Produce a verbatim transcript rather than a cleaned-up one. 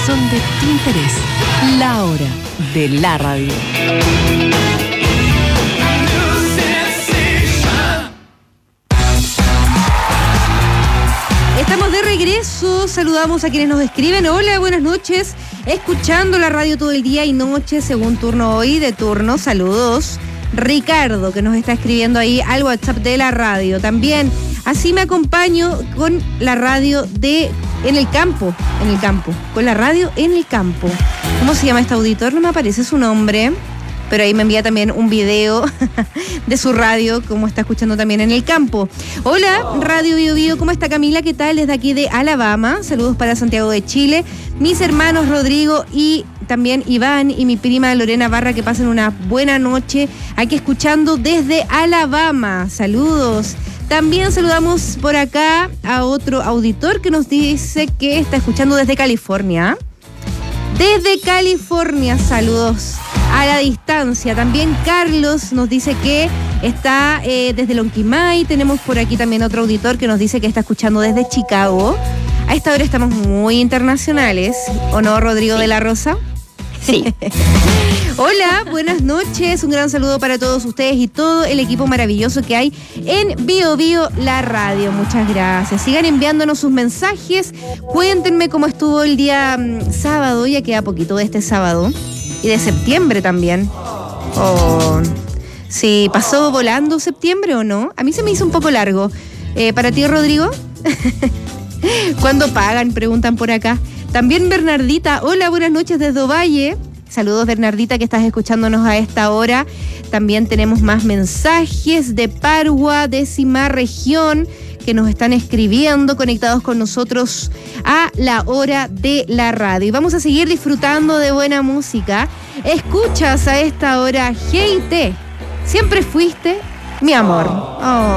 son de tu interés. La hora de la radio. Estamos de regreso, saludamos a quienes nos escriben. Hola, buenas noches. Escuchando la radio todo el día y noche, según turno hoy, de turno. Saludos. Ricardo, que nos está escribiendo ahí al WhatsApp de la radio. También, así me acompaño con la radio de en el campo, en el campo, con la radio en el campo. ¿Cómo se llama este auditor? No me aparece su nombre, pero ahí me envía también un video de su radio, como está escuchando también en el campo. Hola, Radio Bio Bio, ¿cómo está Camila? ¿Qué tal? Desde aquí de Alabama. Saludos para Santiago de Chile. Mis hermanos Rodrigo y también Iván y mi prima Lorena Barra, que pasen una buena noche aquí escuchando desde Alabama. Saludos. También saludamos por acá a otro auditor que nos dice que está escuchando desde California. Desde California, saludos a la distancia. También Carlos nos dice que está eh, desde Lonquimay. Tenemos por aquí también otro auditor que nos dice que está escuchando desde Chicago. A esta hora estamos muy internacionales, ¿o no, Rodrigo de la Rosa? Sí. Hola, buenas noches. Un gran saludo para todos ustedes y todo el equipo maravilloso que hay en Bio Bio la radio. Muchas gracias. Sigan enviándonos sus mensajes. Cuéntenme cómo estuvo el día mmm, sábado. Ya queda poquito de este sábado. Y de septiembre también. Oh, sí, ¿pasó volando septiembre o no? A mí se me hizo un poco largo. Eh, ¿Para ti, Rodrigo? ¿Cuándo pagan? Preguntan por acá. También Bernardita, hola, buenas noches desde Ovalle. Saludos, Bernardita, que estás escuchándonos a esta hora. También tenemos más mensajes de Parua, décima región, que nos están escribiendo, conectados con nosotros a la hora de la radio. Y vamos a seguir disfrutando de buena música. Escuchas a esta hora G I T. Siempre fuiste mi amor. Oh.